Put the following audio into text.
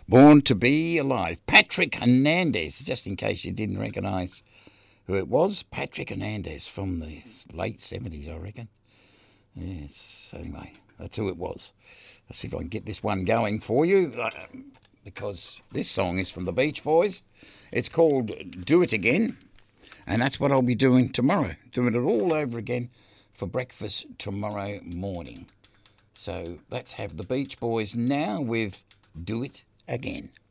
Born to Be Alive. Patrick Hernandez, just in case you didn't recognise who it was. Patrick Hernandez from the late 70s, I reckon. Yes, anyway, that's who it was. Let's see if I can get this one going for you, because this song is from the Beach Boys. It's called Do It Again, and that's what I'll be doing tomorrow. Doing it all over again for breakfast tomorrow morning. So let's have the Beach Boys now with Do It Again.